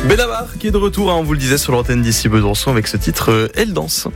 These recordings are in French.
Benabar qui est de retour, on vous le disait, sur l'antenne d'ici Besançon avec ce titre Elle danse.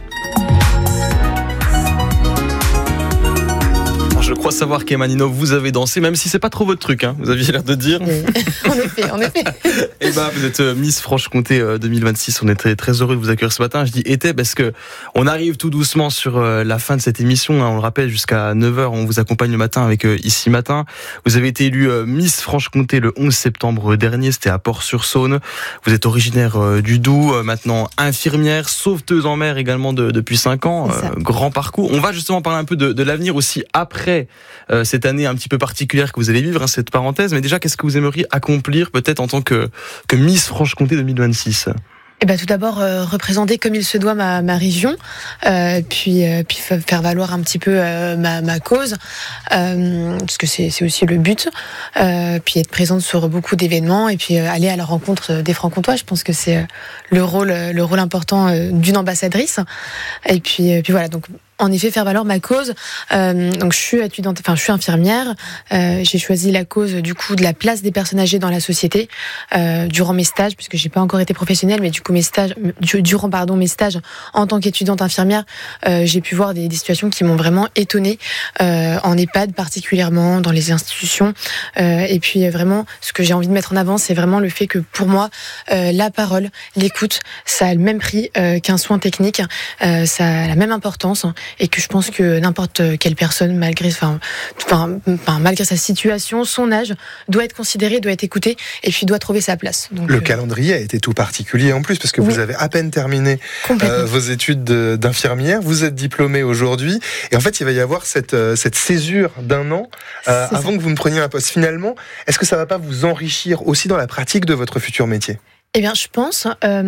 Je crois savoir qu'Emanino, vous avez dansé, même si c'est pas trop votre truc, hein. Vous aviez l'air de dire. En effet. Et vous êtes Miss Franche-Comté 2026. On est très, très heureux de vous accueillir ce matin. Je dis été parce que on arrive tout doucement sur la fin de cette émission. On le rappelle, jusqu'à 9h, on vous accompagne le matin avec Ici Matin. Vous avez été élue Miss Franche-Comté le 11 septembre dernier. C'était à Port-sur-Saône. Vous êtes originaire du Doubs, maintenant infirmière, sauveteuse en mer également depuis 5 ans. Grand parcours. On va justement parler un peu de l'avenir aussi après cette année un petit peu particulière que vous allez vivre, cette parenthèse. Mais déjà, qu'est-ce que vous aimeriez accomplir peut-être en tant que Miss Franche-Comté 2026 ? Tout d'abord représenter comme il se doit ma région, puis faire valoir un petit peu ma cause, parce que c'est aussi le but, puis être présente sur beaucoup d'événements et puis aller à la rencontre des Franc-Comtois. Je pense que c'est le rôle important d'une ambassadrice. Et puis voilà, donc en effet faire valoir ma cause. Donc je suis étudiante, je suis infirmière. J'ai choisi la cause du coup de la place des personnes âgées dans la société durant mes stages, puisque j'ai pas encore été professionnelle, mais du coup durant mes stages en tant qu'étudiante infirmière, j'ai pu voir des situations qui m'ont vraiment étonnée, en EHPAD particulièrement, dans les institutions. Et puis vraiment, ce que j'ai envie de mettre en avant, c'est vraiment le fait que pour moi, la parole, l'écoute, ça a le même prix qu'un soin technique, ça a la même importance. Et que je pense que n'importe quelle personne, malgré sa situation, son âge, doit être considérée, doit être écoutée, et puis doit trouver sa place. Donc, le calendrier a été tout particulier en plus, parce que vous avez à peine terminé vos études d'infirmière, vous êtes diplômée aujourd'hui, et en fait il va y avoir cette césure d'un an avant que vous ne preniez un poste. Finalement, est-ce que ça ne va pas vous enrichir aussi dans la pratique de votre futur métier ? Eh bien, je pense.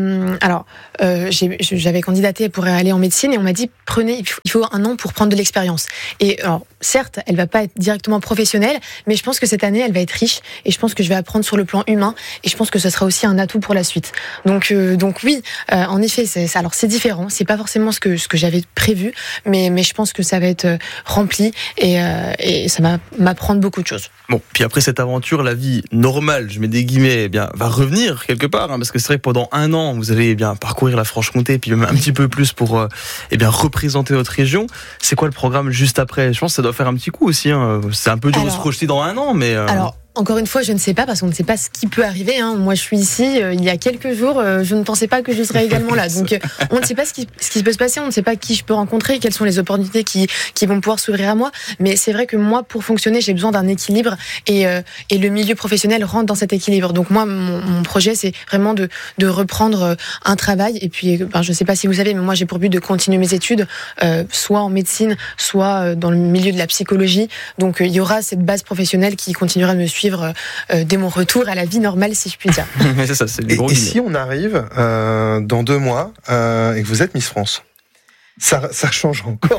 J'avais candidaté pour aller en médecine et on m'a dit il faut un an pour prendre de l'expérience. Et alors, certes, elle va pas être directement professionnelle, mais je pense que cette année, elle va être riche et je pense que je vais apprendre sur le plan humain et je pense que ce sera aussi un atout pour la suite. Donc oui, en effet, c'est différent. C'est pas forcément ce que j'avais prévu, mais je pense que ça va être rempli et ça va m'apprendre beaucoup de choses. Bon, puis après cette aventure, la vie normale, je mets des guillemets, va revenir quelque part. Parce que c'est vrai que pendant un an, vous allez parcourir la Franche-Comté et puis même un petit peu plus pour représenter notre région. C'est quoi le programme juste après ? Je pense que ça doit faire un petit coup aussi. C'est un peu dur de se projeter dans un an, mais... Alors, encore une fois, je ne sais pas, parce qu'on ne sait pas ce qui peut arriver. Moi, je suis ici il y a quelques jours. Je ne pensais pas que je serais également là. Donc, on ne sait pas ce qui peut se passer. On ne sait pas qui je peux rencontrer, quelles sont les opportunités qui vont pouvoir s'ouvrir à moi. Mais c'est vrai que moi, pour fonctionner, j'ai besoin d'un équilibre et le milieu professionnel rentre dans cet équilibre. Donc, moi, mon projet, c'est vraiment de reprendre un travail. Et puis, je ne sais pas si vous savez, mais moi, j'ai pour but de continuer mes études, soit en médecine, soit dans le milieu de la psychologie. Donc, il y aura cette base professionnelle qui continuera de me suivre dès mon retour à la vie normale, si je puis dire. C'est ça, c'est du gros. Et si on arrive dans 2 mois et que vous êtes Miss France, ça change encore.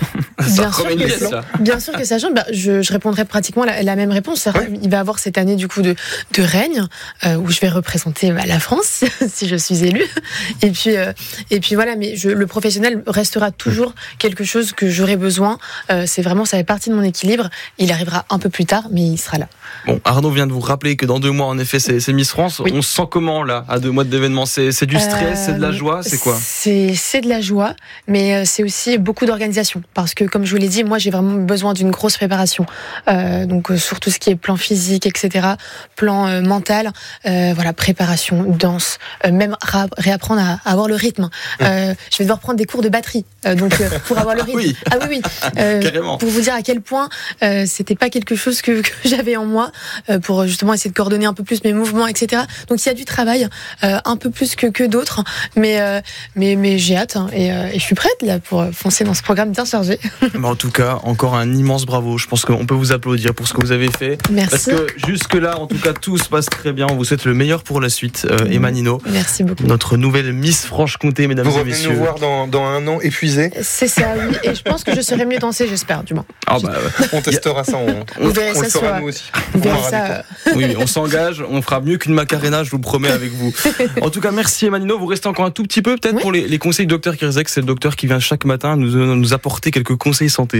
Bien sûr que ça change. Je répondrai pratiquement la même réponse. Il va y avoir cette année du coup de règne où je vais représenter la France si je suis élue. Et puis voilà. Mais le professionnel restera toujours quelque chose que j'aurai besoin. C'est vraiment, ça fait partie de mon équilibre. Il arrivera un peu plus tard, mais il sera là. Bon, Arnaud vient de vous rappeler que dans 2 mois, en effet, c'est Miss France. Oui. On se sent comment là, à 2 mois d'événement ? C'est du stress, c'est de la joie, c'est quoi ? C'est de la joie, mais c'est aussi beaucoup d'organisation, parce que comme je vous l'ai dit, moi j'ai vraiment besoin d'une grosse préparation, donc sur tout ce qui est plan physique, etc., plan mental, préparation, danse, même réapprendre à avoir le rythme. Je vais devoir prendre des cours de batterie, donc pour avoir le rythme. Oui. Carrément. Pour vous dire à quel point c'était pas quelque chose que j'avais en moi, pour justement essayer de coordonner un peu plus mes mouvements, etc. Donc il y a du travail, un peu plus que d'autres, mais j'ai hâte et je suis prête là pour foncer dans ce programme bien chargé. En tout cas, encore un immense bravo. Je pense qu'on peut vous applaudir pour ce que vous avez fait. Merci. Parce que jusque-là, en tout cas, tout se passe très bien. On vous souhaite le meilleur pour la suite, Emanino. Merci beaucoup. Notre nouvelle Miss Franche-Comté, mesdames et messieurs. Vous revenez nous voir dans un an épuisé. C'est ça, oui. Et je pense que je serai mieux dansée, j'espère, du moins. On testera ça. On le fera nous aussi. Oui, on s'engage. On fera mieux qu'une Macarena, je vous le promets, avec vous. En tout cas, merci Emanino. Vous restez encore un tout petit peu, peut-être, pour les conseils du docteur Kirzek. C'est le docteur qui vient chaque matin nous apporter quelques conseils santé.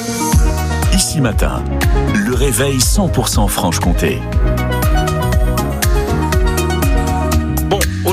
Ici Matin, le réveil 100% Franche-Comté. Bon, aujourd'hui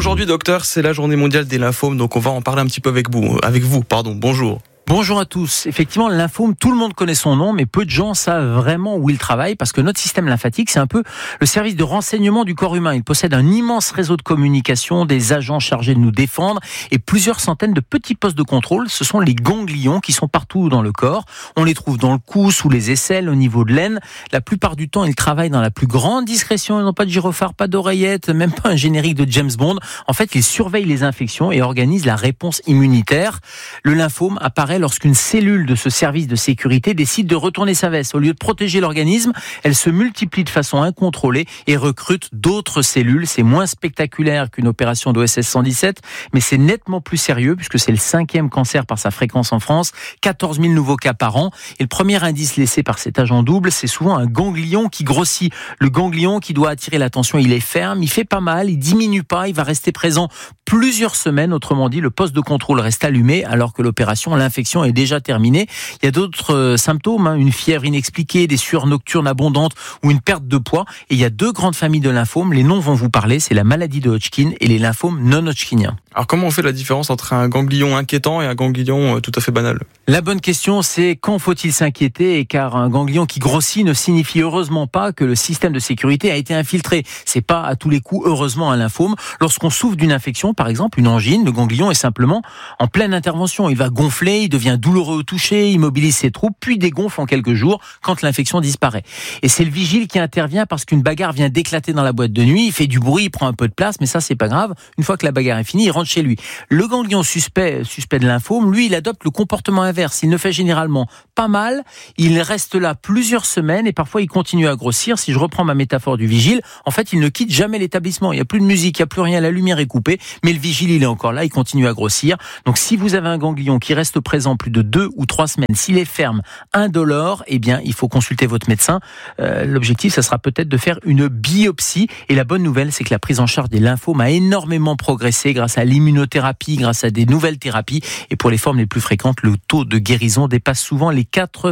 Aujourd'hui, docteur, c'est la journée mondiale des lymphomes, donc on va en parler un petit peu avec vous. Bonjour. Bonjour à tous. Effectivement, le lymphome, tout le monde connaît son nom, mais peu de gens savent vraiment où il travaille, parce que notre système lymphatique, c'est un peu le service de renseignement du corps humain. Il possède un immense réseau de communication, des agents chargés de nous défendre, et plusieurs centaines de petits postes de contrôle. Ce sont les ganglions qui sont partout dans le corps. On les trouve dans le cou, sous les aisselles, au niveau de l'aine. La plupart du temps, ils travaillent dans la plus grande discrétion. Ils n'ont pas de gyrophare, pas d'oreillette, même pas un générique de James Bond. En fait, ils surveillent les infections et organisent la réponse immunitaire. Le lymphome apparaît lorsqu'une cellule de ce service de sécurité décide de retourner sa veste. Au lieu de protéger l'organisme, elle se multiplie de façon incontrôlée et recrute d'autres cellules. C'est moins spectaculaire qu'une opération d'OSS 117, mais c'est nettement plus sérieux puisque c'est le 5e cancer par sa fréquence en France, 14 000 nouveaux cas par an. Et le premier indice laissé par cet agent double, c'est souvent un ganglion qui grossit. Le ganglion qui doit attirer l'attention, il est ferme, il fait pas mal, il diminue pas, il va rester présent plusieurs semaines. Autrement dit, le poste de contrôle reste allumé alors que l'infection est déjà terminée. Il y a d'autres symptômes, une fièvre inexpliquée, des sueurs nocturnes abondantes ou une perte de poids. Et il y a 2 grandes familles de lymphomes. Les noms vont vous parler, c'est la maladie de Hodgkin et les lymphomes non-Hodgkiniens. Alors comment on fait la différence entre un ganglion inquiétant et un ganglion tout à fait banal ? La bonne question, c'est quand faut-il s'inquiéter ? Car un ganglion qui grossit ne signifie heureusement pas que le système de sécurité a été infiltré. C'est pas à tous les coups heureusement un lymphome. Lorsqu'on souffre d'une infection, par exemple une angine, le ganglion est simplement en pleine intervention. Il va gonfler, il devient douloureux au toucher, il mobilise ses troupes, puis dégonfle en quelques jours quand l'infection disparaît. Et c'est le vigile qui intervient parce qu'une bagarre vient d'éclater dans la boîte de nuit, il fait du bruit, il prend un peu de place, mais ça c'est pas grave. Une fois que la bagarre est finie, il rentre chez lui. Le ganglion suspect de lymphome, lui, il adopte le comportement inverse. Il ne fait généralement pas mal, il reste là plusieurs semaines et parfois il continue à grossir. Si je reprends ma métaphore du vigile, en fait, il ne quitte jamais l'établissement. Il n'y a plus de musique, il n'y a plus rien, la lumière est coupée, mais le vigile, il est encore là, il continue à grossir. Donc si vous avez un ganglion qui reste présent plus de 2 ou 3 semaines, s'il est ferme, indolore, eh bien, il faut consulter votre médecin. L'objectif, ça sera peut-être de faire une biopsie. Et la bonne nouvelle, c'est que la prise en charge des lymphomes a énormément progressé grâce à l'immunothérapie, grâce à des nouvelles thérapies. Et pour les formes les plus fréquentes, le taux de guérison dépasse souvent les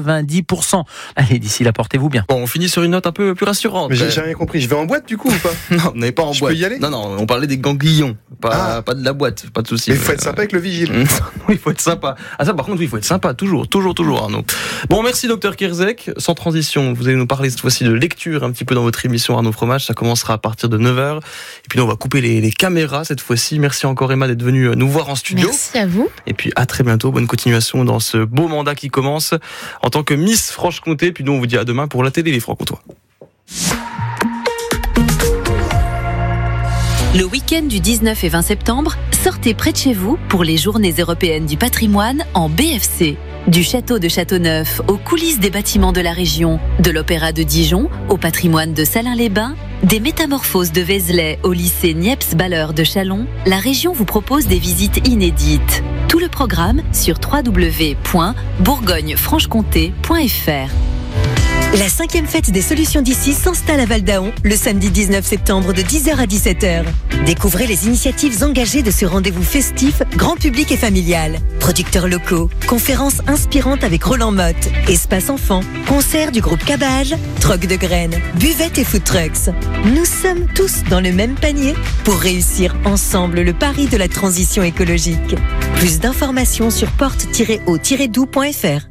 90%. Allez, d'ici là, portez-vous bien. Bon, on finit sur une note un peu plus rassurante. Mais j'ai rien compris. Je vais en boîte du coup ou pas ? Non, on n'est pas en boîte. Je peux y aller ? Non, on parlait des ganglions, pas de la boîte, pas de souci. Mais il faut être sympa avec le vigile. Oui, il faut être sympa. Ah ça, par contre, oui, il faut être sympa, toujours, Arnaud. Bon, merci docteur Kierzek. Sans transition, vous allez nous parler cette fois-ci de lecture un petit peu dans votre émission Arnaud Fromage. Ça commencera à partir de 9h. Et puis, on va couper les caméras cette fois-ci. Merci encore Emma d'être venue nous voir en studio. Merci à vous. Et puis, à très bientôt. Bonne continuation dans ce beau mandat qui commence en tant que Miss Franche-Comté. Puis nous, on vous dit à demain pour la télé, les Francs-Comtois. Le week-end du 19 et 20 septembre, sortez près de chez vous pour les Journées européennes du patrimoine en BFC. Du château de Châteauneuf aux coulisses des bâtiments de la région, de l'Opéra de Dijon au patrimoine de Salins-les-Bains, des métamorphoses de Vézelay au lycée Niepce-Balleur de Châlons, la région vous propose des visites inédites. Tout le programme sur www.bourgognefranchecomté.fr. La 5e fête des solutions d'ici s'installe à Val-d'Aon le samedi 19 septembre de 10h à 17h. Découvrez les initiatives engagées de ce rendez-vous festif, grand public et familial. Producteurs locaux, conférences inspirantes avec Roland Motte, espace enfants, concerts du groupe Cabage, troc de graines, buvettes et food trucks. Nous sommes tous dans le même panier pour réussir ensemble le pari de la transition écologique. Plus d'informations sur porte-au-doux.fr.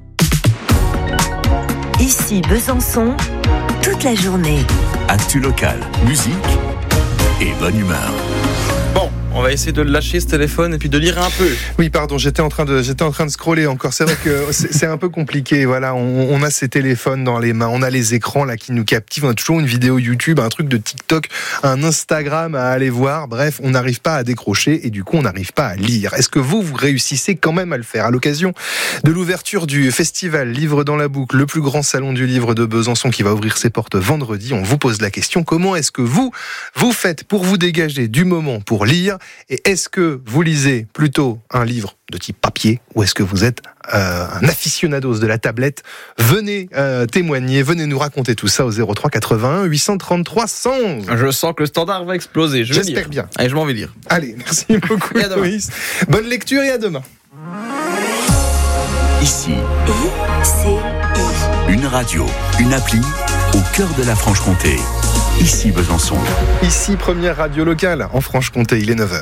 Ici Besançon, toute la journée. Actu locale, musique et bonne humeur. Bon, on va essayer de lâcher ce téléphone et puis de lire un peu. Oui, pardon, j'étais en train de scroller encore. C'est vrai que c'est un peu compliqué. Voilà, on a ces téléphones dans les mains, on a les écrans là qui nous captivent. On a toujours une vidéo YouTube, un truc de TikTok, un Instagram à aller voir. Bref, on n'arrive pas à décrocher et du coup, on n'arrive pas à lire. Est-ce que vous réussissez quand même à le faire ? À l'occasion de l'ouverture du festival Livre dans la boucle, le plus grand salon du livre de Besançon qui va ouvrir ses portes vendredi, on vous pose la question, comment est-ce que vous faites pour vous dégager du moment pour lire ? Et est-ce que vous lisez plutôt un livre de type papier ou est-ce que vous êtes un aficionados de la tablette ? Venez témoigner, venez nous raconter tout ça au 03 81 833 111. Je sens que le standard va exploser. J'espère bien. Allez, je m'en vais lire. Allez, merci beaucoup. Loïs. Bonne lecture et à demain. Ici, une radio, une appli au cœur de la Franche-Comté. Ici Besançon. Ici, première radio locale en Franche-Comté, il est 9h.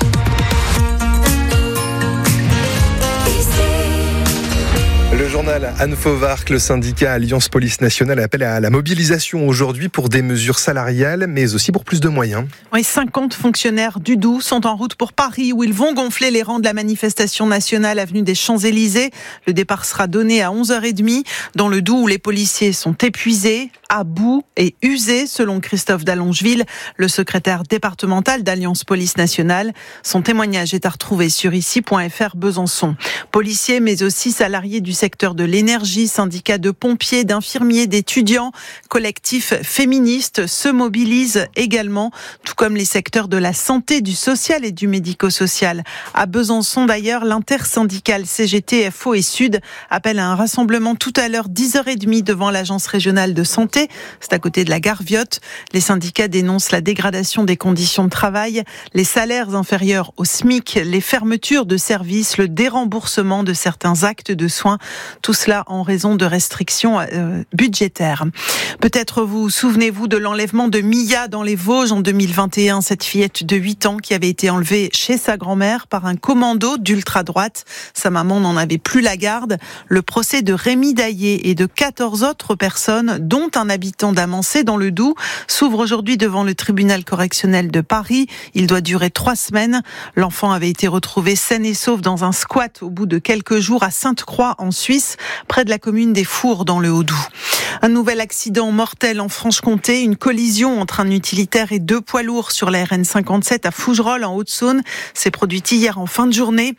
Le journal Anne Fauvarc, le syndicat Alliance Police Nationale appelle à la mobilisation aujourd'hui pour des mesures salariales, mais aussi pour plus de moyens. Oui, 50 fonctionnaires du Doubs sont en route pour Paris, où ils vont gonfler les rangs de la manifestation nationale avenue des Champs-Élysées. Le départ sera donné à 11h30 dans le Doubs, où les policiers sont épuisés, à bout et usés, selon Christophe Dallongeville, le secrétaire départemental d'Alliance Police Nationale. Son témoignage est à retrouver sur ici.fr Besançon. Policiers, mais aussi salariés du secteur de l'énergie, syndicats de pompiers, d'infirmiers, d'étudiants, collectifs féministes se mobilisent également, tout comme les secteurs de la santé, du social et du médico-social. À Besançon d'ailleurs, l'intersyndicale CGT, FO et Sud appelle à un rassemblement tout à l'heure 10h30 devant l'agence régionale de santé. C'est à côté de la gare Viotte. Les syndicats dénoncent la dégradation des conditions de travail, les salaires inférieurs au SMIC, les fermetures de services, le déremboursement de certains actes de soins. Tout cela en raison de restrictions budgétaires. Peut-être vous souvenez-vous de l'enlèvement de Mia dans les Vosges en 2021, cette fillette de 8 ans qui avait été enlevée chez sa grand-mère par un commando d'ultra-droite. Sa maman n'en avait plus la garde. Le procès de Rémi Daillé et de 14 autres personnes, dont un habitant d'Amancé dans le Doubs, s'ouvre aujourd'hui devant le tribunal correctionnel de Paris. Il doit durer 3 semaines. L'enfant avait été retrouvé sain et sauf dans un squat au bout de quelques jours à Sainte-Croix en Suisse, près de la commune des Fours dans le Haut-Doubs. Un nouvel accident mortel en Franche-Comté, une collision entre un utilitaire et 2 poids lourds sur la RN57 à Fougerolles en Haute-Saône s'est produite hier en fin de journée.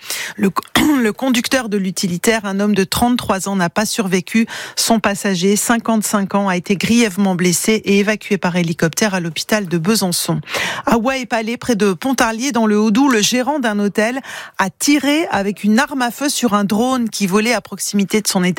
Le conducteur de l'utilitaire, un homme de 33 ans, n'a pas survécu. Son passager, 55 ans, a été grièvement blessé et évacué par hélicoptère à l'hôpital de Besançon. À Ouai-et-Palais, près de Pontarlier, dans le Haut-Doubs, le gérant d'un hôtel a tiré avec une arme à feu sur un drone qui volait à proximité de son établissement.